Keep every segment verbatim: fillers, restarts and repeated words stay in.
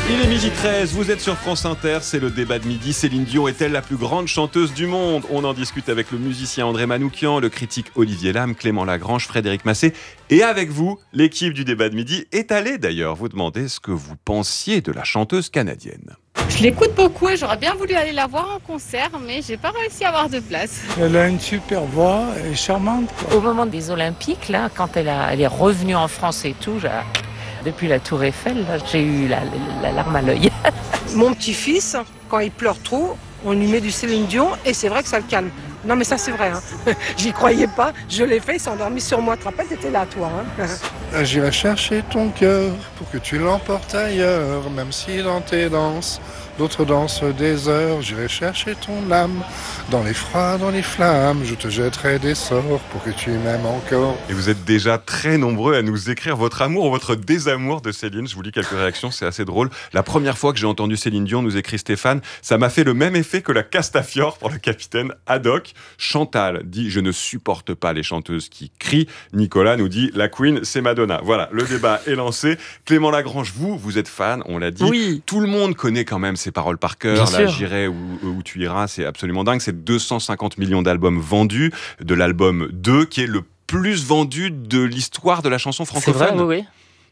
Il est midi treize, vous êtes sur France Inter, c'est le débat de midi. Céline Dion est-elle la plus grande chanteuse du monde ? On en discute avec le musicien André Manoukian, le critique Olivier Lam, Clément Lagrange, Frédéric Massé. Et avec vous, l'équipe du débat de midi est allée d'ailleurs vous demander ce que vous pensiez de la chanteuse canadienne. Je l'écoute beaucoup et j'aurais bien voulu aller la voir en concert, mais j'ai pas réussi à avoir de place. Elle a une super voix, elle est charmante, quoi. Au moment des Olympiques, là, quand elle, a, elle est revenue en France et tout, j'ai... depuis la Tour Eiffel, là, j'ai eu la, la, la larme à l'œil. Mon petit-fils, quand il pleure trop, on lui met du Céline Dion et c'est vrai que ça le calme. Non mais ça c'est vrai, hein. J'y croyais pas, je l'ai fait, il s'est endormi sur moi. Tu te rappelles, t'étais là toi, hein. J'irai chercher ton cœur pour que tu l'emportes ailleurs, même si dans tes danses, d'autres dansent des heures. J'irai chercher ton âme, dans les froids, dans les flammes, je te jetterai des sorts pour que tu m'aimes encore. Et vous êtes déjà très nombreux à nous écrire votre amour ou votre désamour de Céline. Je vous lis quelques réactions, c'est assez drôle. La première fois que j'ai entendu Céline Dion, nous écrit Stéphane, ça m'a fait le même effet que la Castafiore pour le capitaine Haddock. Chantal dit « Je ne supporte pas les chanteuses qui crient ». Nicolas nous dit « La Queen, c'est Madonna ». Voilà, le débat est lancé. Clément Lagrange, vous, vous êtes fan, on l'a dit. Oui. Tout le monde connaît quand même ces paroles par cœur. Bien Là, sûr. j'irai où, où tu iras, c'est absolument dingue. C'est deux cent cinquante millions d'albums vendus, de l'album deux, qui est le plus vendu de l'histoire de la chanson C'est francophone. vrai, oui, oui.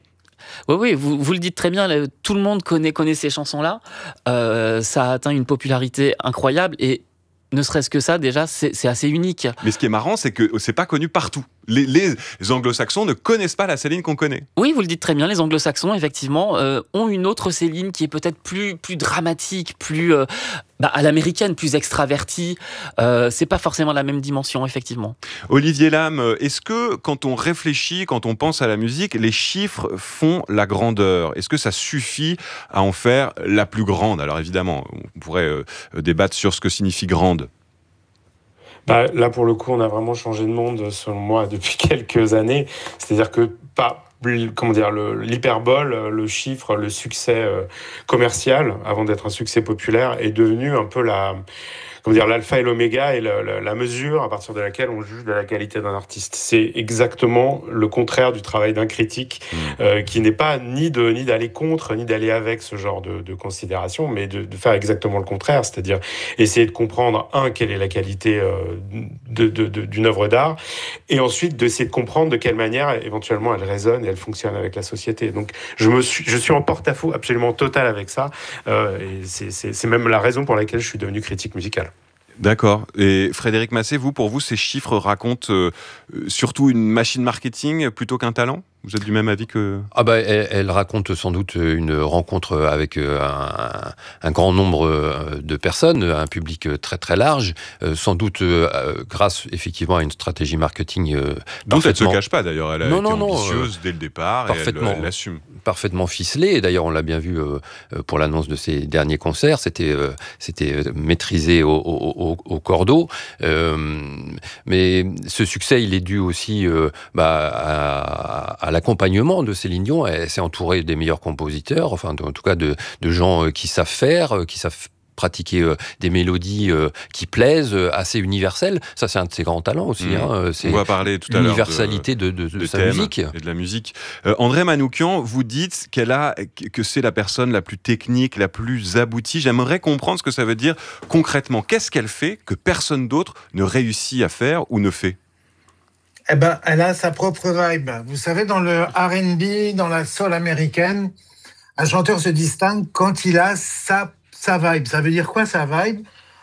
Oui, oui, vous, vous le dites très bien, là, tout le monde connaît, connaît ces chansons-là. Euh, ça a atteint une popularité incroyable et ne serait-ce que ça, déjà, c'est, c'est assez unique. Mais ce qui est marrant, c'est que c'est pas connu partout. Les, les anglo-saxons ne connaissent pas la Céline qu'on connaît. Oui, vous le dites très bien, les anglo-saxons, effectivement, euh, ont une autre Céline qui est peut-être plus, plus dramatique, plus euh, bah, à l'américaine, plus extravertie. Euh, c'est pas forcément la même dimension, effectivement. Olivier Lam, est-ce que quand on réfléchit, quand on pense à la musique, les chiffres font la grandeur ? Est-ce que ça suffit à en faire la plus grande ? Alors évidemment, on pourrait euh, débattre sur ce que signifie grande. Bah, là, pour le coup, on a vraiment changé de monde, selon moi, depuis quelques années. C'est-à-dire que, pas, comment dire, le, l'hyperbole, le chiffre, le succès euh, commercial, avant d'être un succès populaire, est devenu un peu la... comment dire, l'alpha et l'oméga et la, la, la mesure à partir de laquelle on juge de la qualité d'un artiste. C'est exactement le contraire du travail d'un critique, mmh. euh, qui n'est pas ni, de, ni d'aller contre, ni d'aller avec ce genre de, de considération, mais de, de faire exactement le contraire, c'est-à-dire essayer de comprendre, un, quelle est la qualité euh, de, de, de, d'une œuvre d'art, et ensuite d'essayer de comprendre de quelle manière, éventuellement, elle résonne et elle fonctionne avec la société. Donc, je, me suis, je suis en porte-à-faux absolument total avec ça, euh, et c'est, c'est, c'est même la raison pour laquelle je suis devenu critique musical. D'accord. Et Frédéric Massé, vous, pour vous, ces chiffres racontent euh, surtout une machine marketing plutôt qu'un talent ? Vous êtes du même avis que... Ah bah, elle, elle raconte sans doute une rencontre avec un, un grand nombre de personnes, un public très très large, sans doute grâce effectivement à une stratégie marketing dont elle ne se cache pas d'ailleurs, elle a non, été non, ambitieuse non, dès le départ parfaitement, et elle, elle l'assume. Parfaitement ficelée, et d'ailleurs on l'a bien vu pour l'annonce de ses derniers concerts, c'était, c'était maîtrisé au, au, au, au cordeau, euh, mais ce succès il est dû aussi euh, bah, à, à l'accompagnement de Céline Dion. Elle s'est entourée des meilleurs compositeurs, enfin en tout cas de, de gens qui savent faire, qui savent pratiquer euh, des mélodies euh, qui plaisent, euh, assez universelles. Ça, c'est un de ses grands talents aussi. Mmh. Hein. C'est On va parler tout à l'heure l'universalité de, de, de, de sa musique. Et de la musique. Euh, André Manoukian, vous dites qu'elle a, que c'est la personne la plus technique, la plus aboutie. J'aimerais comprendre ce que ça veut dire concrètement. Qu'est-ce qu'elle fait que personne d'autre ne réussit à faire ou ne fait ? Eh ben, elle a sa propre vibe. Vous savez, dans le R and B, dans la soul américaine, un chanteur se distingue quand il a sa, sa vibe. Ça veut dire quoi, sa vibe ?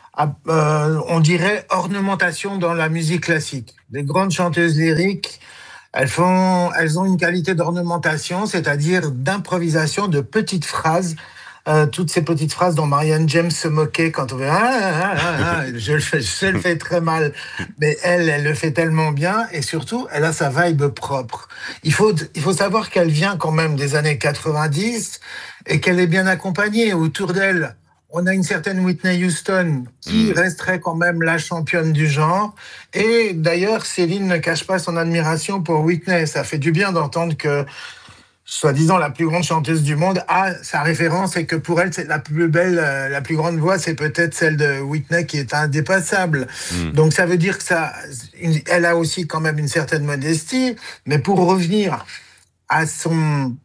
euh, On dirait ornementation dans la musique classique. Les grandes chanteuses lyriques, elles, font, elles ont une qualité d'ornementation, c'est-à-dire d'improvisation de petites phrases. Euh, toutes ces petites phrases dont Marianne James se moquait quand on fait ah, ah, ah, ah, je, le fais, je le fais très mal, mais elle, elle le fait tellement bien, et surtout, elle a sa vibe propre. Il faut, il faut savoir qu'elle vient quand même des années quatre-vingt-dix et qu'elle est bien accompagnée. Autour d'elle, on a une certaine Whitney Houston qui mmh. resterait quand même la championne du genre. Et d'ailleurs, Céline ne cache pas son admiration pour Whitney. Ça fait du bien d'entendre que soi-disant la plus grande chanteuse du monde, a sa référence et que pour elle, c'est la plus belle, la plus grande voix, c'est peut-être celle de Whitney qui est indépassable. Mm. Donc ça veut dire que ça, une, elle a aussi quand même une certaine modestie. Mais pour revenir à son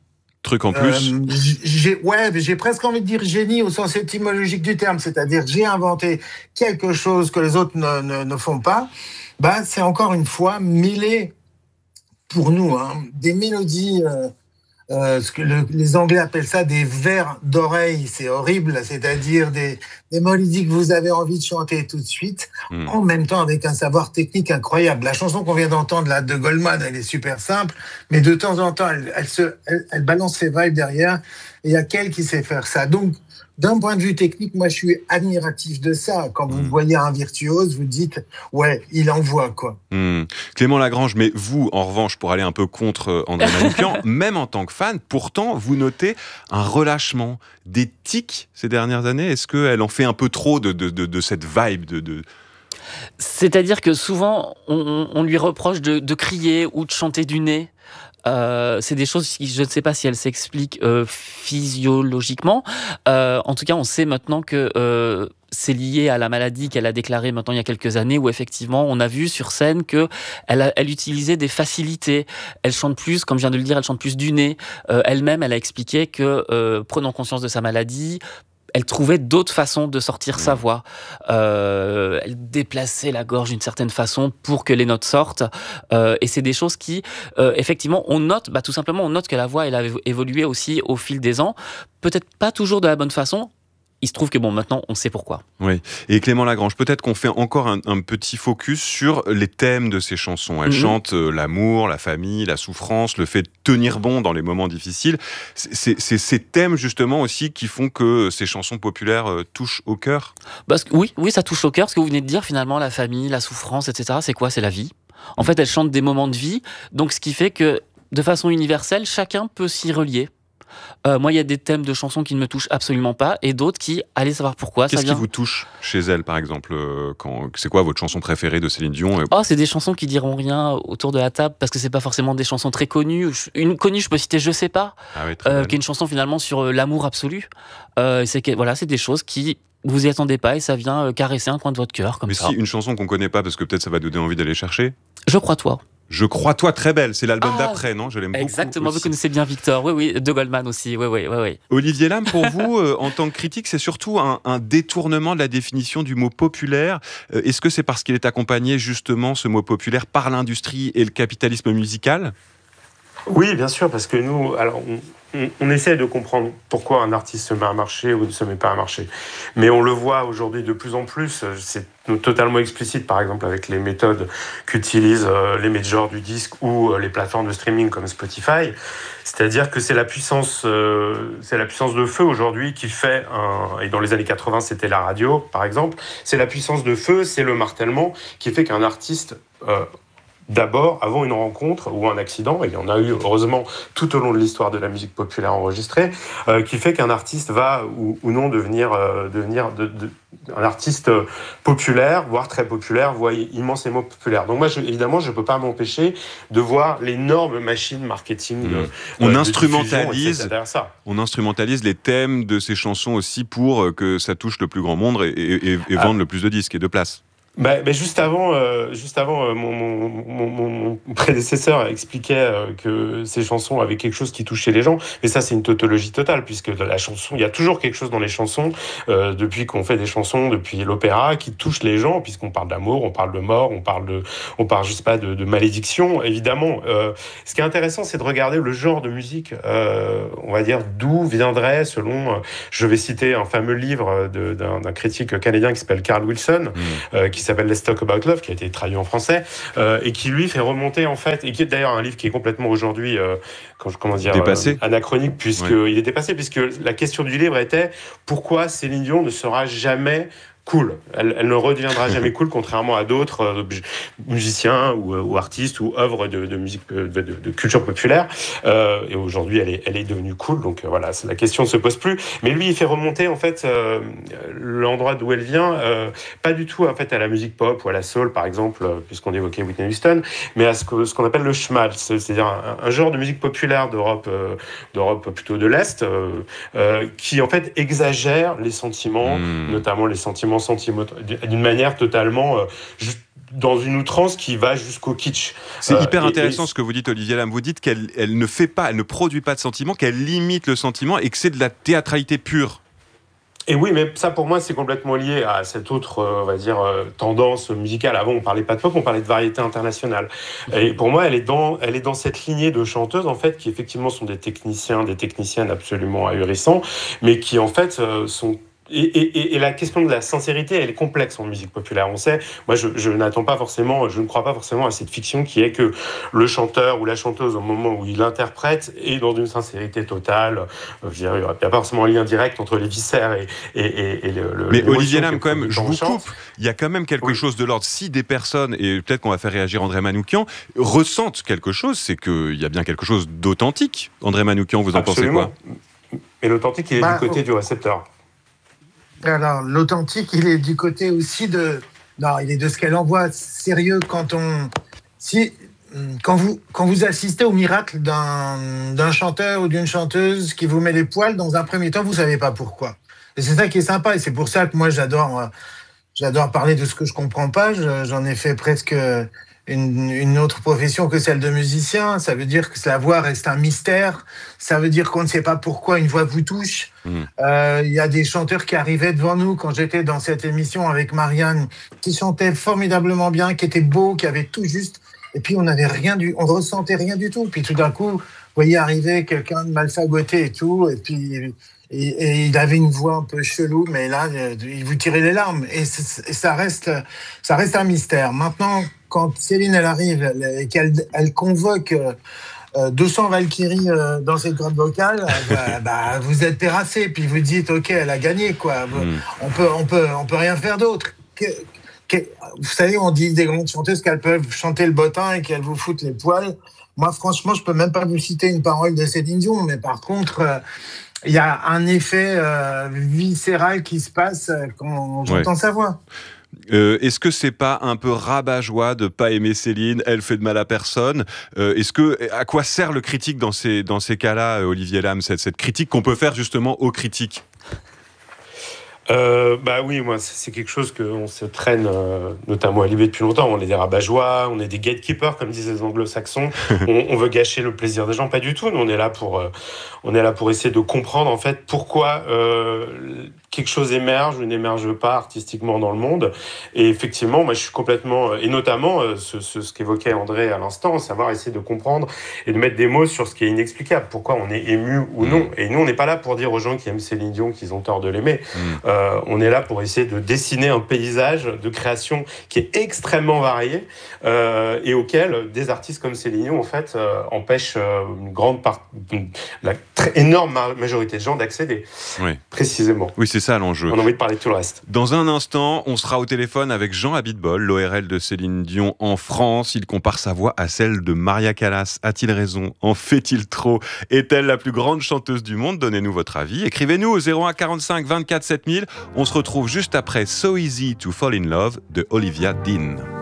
truc en plus. Euh, j'ai, ouais, j'ai presque envie de dire génie au sens étymologique du terme, c'est-à-dire j'ai inventé quelque chose que les autres ne, ne, ne font pas. Bah, c'est encore une fois mêlé pour nous, hein, des mélodies. Euh, Euh, ce que le, les Anglais appellent ça des vers d'oreille, c'est horrible, c'est-à-dire des, des mélodies que vous avez envie de chanter tout de suite, mmh. en même temps avec un savoir technique incroyable. La chanson qu'on vient d'entendre là de Goldman, elle est super simple, mais de temps en temps, elle, elle, se, elle, elle balance ses vibes derrière, et il y a qu'elle qui sait faire ça. Donc, d'un point de vue technique, moi, je suis admiratif de ça. Quand vous mmh. voyez un virtuose, vous dites, ouais, il envoie, quoi. Mmh. Clément Lagrange, mais vous, en revanche, pour aller un peu contre André Manoukian, même en tant que fan, pourtant, vous notez un relâchement, des tics ces dernières années. Est-ce qu'elle en fait un peu trop de, de, de, de cette vibe de, de... C'est-à-dire que souvent, on, on lui reproche de, de crier ou de chanter du nez. Euh, c'est des choses qui, je ne sais pas si elles s'expliquent euh, physiologiquement. Euh, en tout cas, on sait maintenant que euh, c'est lié à la maladie qu'elle a déclarée maintenant il y a quelques années, où effectivement, on a vu sur scène que elle, a, elle utilisait des facilités. Elle chante plus, comme je viens de le dire, elle chante plus du nez. Euh, elle-même, elle a expliqué que, euh, prenant conscience de sa maladie, elle trouvait d'autres façons de sortir mmh. sa voix. Euh, elle déplaçait la gorge d'une certaine façon pour que les notes sortent. Euh, et c'est des choses qui, euh, effectivement, on note, bah, tout simplement, on note que la voix, elle a évolué aussi au fil des ans. Peut-être pas toujours de la bonne façon. Il se trouve que bon, maintenant, on sait pourquoi. Oui. Et Clément Lagrange, peut-être qu'on fait encore un, un petit focus sur les thèmes de ces chansons. Elle mmh. chante euh, l'amour, la famille, la souffrance, le fait de tenir bon dans les moments difficiles. C'est, c'est ces thèmes, justement, aussi qui font que ces chansons populaires euh, touchent au cœur. Parce que, oui, oui, ça touche au cœur. Ce que vous venez de dire, finalement, la famille, la souffrance, et cetera, c'est quoi ? C'est la vie. En mmh. fait, elle chante des moments de vie. Donc, ce qui fait que, de façon universelle, chacun peut s'y relier. Euh, moi, il y a des thèmes de chansons qui ne me touchent absolument pas, et d'autres qui, allez savoir pourquoi. Qu'est-ce ça vient... qui vous touche chez elle, par exemple euh, quand... C'est quoi votre chanson préférée de Céline Dion ? Oh, c'est des chansons qui diront rien autour de la table, parce que c'est pas forcément des chansons très connues. Une connue, je peux citer Je sais pas, ah oui, euh, qui est une chanson finalement sur euh, l'amour absolu. Euh, c'est que, voilà, c'est des choses qui vous y attendez pas, et ça vient euh, caresser un coin de votre cœur comme Mais ça. Mais si une chanson qu'on connaît pas, parce que peut-être ça va donner envie d'aller chercher. Je crois toi. Je crois toi, très belle. C'est l'album ah, d'après, non ? Je l'aime beaucoup. Exactement, aussi. Vous connaissez bien Victor. Oui, oui, de Goldman aussi. Oui, oui, oui, oui. Olivier Lam, pour vous, euh, en tant que critique, c'est surtout un, un détournement de la définition du mot populaire. Euh, est-ce que c'est parce qu'il est accompagné, justement, ce mot populaire, par l'industrie et le capitalisme musical ? Oui, bien sûr, parce que nous, alors, on, on, on essaie de comprendre pourquoi un artiste se met à marcher ou ne se met pas à marcher. Mais on le voit aujourd'hui de plus en plus, c'est totalement explicite, par exemple, avec les méthodes qu'utilisent euh, les majors du disque ou euh, les plateformes de streaming comme Spotify. C'est-à-dire que c'est la puissance, euh, c'est la puissance de feu aujourd'hui qui fait un, et dans les années quatre-vingts, c'était la radio, par exemple. C'est la puissance de feu, c'est le martèlement qui fait qu'un artiste, euh, d'abord, avant une rencontre ou un accident, et il y en a eu heureusement tout au long de l'histoire de la musique populaire enregistrée, euh, qui fait qu'un artiste va ou, ou non devenir, euh, devenir de, de, un artiste populaire, voire très populaire, voire immensément populaire. Donc moi, je, évidemment, je ne peux pas m'empêcher de voir l'énorme machine marketing. Mmh. Euh, on, de instrumentalise, ça. on instrumentalise les thèmes de ces chansons aussi pour que ça touche le plus grand nombre et, et, et, et ah. vendre le plus de disques et de places. Bah, bah juste avant, euh, juste avant euh, mon, mon, mon, mon prédécesseur expliquait euh, que ces chansons avaient quelque chose qui touchait les gens. Mais ça, c'est une tautologie totale, puisque dans la chanson, il y a toujours quelque chose dans les chansons, euh, depuis qu'on fait des chansons, depuis l'opéra, qui touche les gens, puisqu'on parle d'amour, on parle de mort, on parle de, on parle, je sais pas, de, de malédiction, évidemment. Euh, ce qui est intéressant, c'est de regarder le genre de musique, euh, on va dire, d'où viendrait, selon, euh, je vais citer un fameux livre de, d'un, d'un critique canadien qui s'appelle Carl Wilson, mmh. euh, qui s'appelle Let's Talk About Love, qui a été traduit en français, euh, et qui lui fait remonter en fait, et qui est d'ailleurs un livre qui est complètement aujourd'hui, euh, comment dire, dépassé. Euh, anachronique, puisque ouais. il est dépassé, puisque la question du livre était pourquoi Céline Dion ne sera jamais cool. Elle, elle ne redeviendra jamais cool, contrairement à d'autres euh, musiciens ou, euh, ou artistes ou œuvres de, de musique de, de, de culture populaire. Euh, et aujourd'hui, elle est, elle est devenue cool. Donc euh, voilà, la question ne se pose plus. Mais lui, il fait remonter en fait euh, l'endroit d'où elle vient, euh, pas du tout en fait à la musique pop ou à la soul, par exemple, euh, puisqu'on évoquait Whitney Houston, mais à ce, que, ce qu'on appelle le schmaltz, c'est-à-dire un, un genre de musique populaire d'Europe, euh, d'Europe plutôt de l'Est, euh, euh, qui en fait exagère les sentiments, mmh. notamment les sentiments sentiments d'une manière totalement euh, juste dans une outrance qui va jusqu'au kitsch. C'est Euh, hyper et- intéressant et- ce que vous dites, Olivier Lam. Vous dites qu'elle elle ne fait pas, elle ne produit pas de sentiment, qu'elle limite le sentiment et que c'est de la théâtralité pure. Et oui, mais ça pour moi c'est complètement lié à cette autre, euh, on va dire, euh, tendance musicale. Avant on parlait pas de pop, on parlait de variété internationale. Et pour moi elle est dans, elle est dans cette lignée de chanteuses en fait qui effectivement sont des techniciens, des techniciennes absolument ahurissants, mais qui en fait euh, sont Et, et, et la question de la sincérité, elle est complexe en musique populaire. On sait, moi, je, je n'attends pas forcément, je ne crois pas forcément à cette fiction qui est que le chanteur ou la chanteuse, au moment où il interprète, est dans une sincérité totale. Je veux dire, il n'y a pas forcément un lien direct entre les viscères et, et, et, et le, le. Mais l'émotion Olivier qui Lam, est quand même, produite je dans vous le chant. coupe. Il y a quand même quelque Oui. chose de l'ordre. Si des personnes, et peut-être qu'on va faire réagir André Manoukian, ressentent quelque chose, c'est qu'il y a bien quelque chose d'authentique. André Manoukian, vous en Absolument. pensez quoi? Et l'authentique, il est Bah, du côté oh. du récepteur. Alors, l'authentique, il est du côté aussi de. Non, il est de ce qu'elle envoie. Sérieux, quand on. Si. Quand vous, quand vous assistez au miracle d'un, d'un chanteur ou d'une chanteuse qui vous met les poils, dans un premier temps, vous savez pas pourquoi. Et c'est ça qui est sympa. Et c'est pour ça que moi, j'adore, euh, j'adore parler de ce que je comprends pas. Je- j'en ai fait presque une, une autre profession que celle de musicien. Ça veut dire que la voix reste un mystère. Ça veut dire qu'on ne sait pas pourquoi une voix vous touche. Mmh. Euh, Il y a des chanteurs qui arrivaient devant nous quand j'étais dans cette émission avec Marianne, qui chantaient formidablement bien, qui étaient beaux, qui avaient tout juste. Et puis on n'avait rien du, on ressentait rien du tout. Puis tout d'un coup, vous voyez arriver quelqu'un de mal fagoté et tout, et puis et, et il avait une voix un peu chelou, mais là, il vous tirait les larmes. Et, c'est- et ça reste, ça reste un mystère. Maintenant, quand Céline elle arrive elle- et qu'elle elle convoque euh, deux cents Valkyries euh, dans cette grande vocale, euh, bah, bah, vous êtes terrassé, puis vous dites ok, elle a gagné quoi. Mmh. On peut, on peut, on peut rien faire d'autre. Que- que- vous savez, on dit des grandes chanteuses qu'elles peuvent chanter le bottin et qu'elles vous foutent les poils. Moi, franchement, je peux même pas vous citer une parole de Céline Dion, mais par contre, euh, il y a un effet euh, viscéral qui se passe euh, quand j'entends Ouais. sa voix. Euh, est-ce que c'est pas un peu rabat-joie de pas aimer Céline? Elle fait de mal à personne. Euh, est-ce que à quoi sert le critique dans ces dans ces cas-là, Olivier Lam, cette, cette critique qu'on peut faire justement aux critiques? Euh, bah oui, moi, c'est c'est quelque chose qu'on se traîne, euh, notamment à Libé depuis longtemps. On est des rabat-joie, on est des gatekeepers, comme disent les anglo-saxons. on, on veut gâcher le plaisir des gens, pas du tout. Nous, on est là pour, euh, on est là pour essayer de comprendre, en fait, pourquoi euh, quelque chose émerge ou n'émerge pas artistiquement dans le monde. Et effectivement, moi, je suis complètement... Et notamment, euh, ce, ce, ce qu'évoquait André à l'instant, savoir essayer de comprendre et de mettre des mots sur ce qui est inexplicable. Pourquoi on est ému ou non. Et nous, on n'est pas là pour dire aux gens qui aiment Céline Dion qu'ils ont tort de l'aimer. Mmh. Euh, on est là pour essayer de dessiner un paysage de création qui est extrêmement varié euh, et auquel des artistes comme Céline Dion, en fait, euh, empêchent euh, une grande part, une- la très énorme ma- majorité de gens d'accéder. Oui. Précisément. Oui, c'est ça l'enjeu. On a envie de parler de tout le reste. Dans un instant, on sera au téléphone avec Jean Abitbol, l'O R L de Céline Dion en France. Il compare sa voix à celle de Maria Callas. A-t-il raison? En fait-il trop? Est-elle la plus grande chanteuse du monde? Donnez-nous votre avis. Écrivez-nous au zéro un quarante-cinq vingt-quatre sept mille. On se retrouve juste après So Easy to Fall in Love de Olivia Dean.